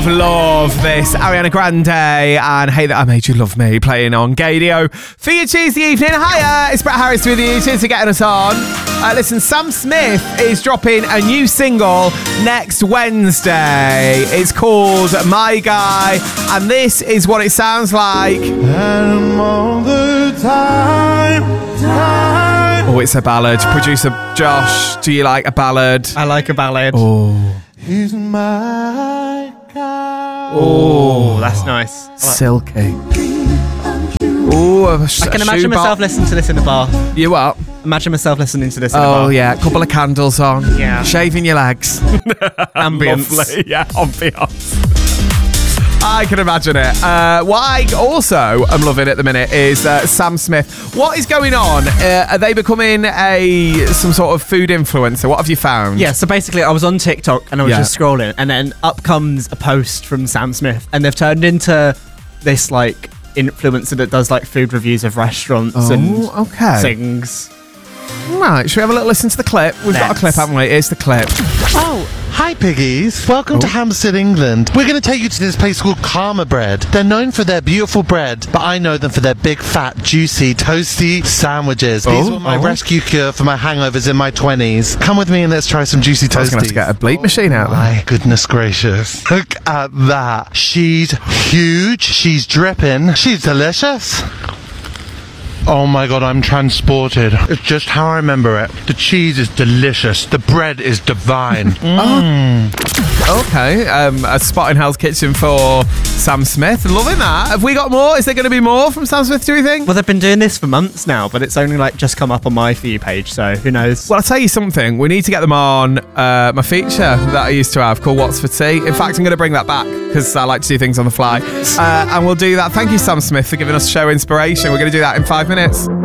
love this. Ariana Grande and Hey That I Made You Love Me playing on Gaydio for your Tuesday evening. Hiya, it's Brett Harris with you. Cheers for getting us on. Listen, Sam Smith is dropping a new single next Wednesday. It's called My Guy, and this is what it sounds like. And all the time. Oh, it's a ballad. Producer Josh, do you like a ballad? I like a ballad. Oh, He's my guy. Oh, that's nice. silky. Oh, I can imagine myself listening to this in the bar. You what? Imagine myself listening to this in the bar. Oh yeah, a couple of candles on. Yeah. Shaving your legs. Ambience. Lovely. Yeah, ambience. I can imagine it. What I also am loving at the minute is Sam Smith. What is going on? Are they becoming some sort of food influencer? What have you found? Yeah, so basically I was on TikTok and I was just scrolling, and then up comes a post from Sam Smith, and they've turned into this like influencer that does like food reviews of restaurants and sings. Right, should we have a little listen to the clip? We've got a clip, haven't we? Here's the clip. Oh, hi piggies. Welcome to Hampstead, England. We're going to take you to this place called Karma Bread. They're known for their beautiful bread, but I know them for their big, fat, juicy, toasty sandwiches. These were my rescue cure for my hangovers in my 20s. Come with me and let's try some juicy toasties. I was going to have to get a bleep machine out there. My goodness gracious. Look at that. She's huge. She's dripping. She's delicious. Oh my god, I'm transported. It's just how I remember it. The cheese is delicious. The bread is divine. Okay, a spot in Hell's Kitchen for Sam Smith. Loving that. Have we got more? Is there going to be more from Sam Smith, do you think? Well, they've been doing this for months now, but it's only like just come up on my For You page, so who knows? Well, I'll tell you something. We need to get them on my feature that I used to have called What's for Tea. In fact, I'm going to bring that back because I like to do things on the fly. And we'll do that. Thank you, Sam Smith, for giving us show inspiration. We're going to do that in 5 minutes.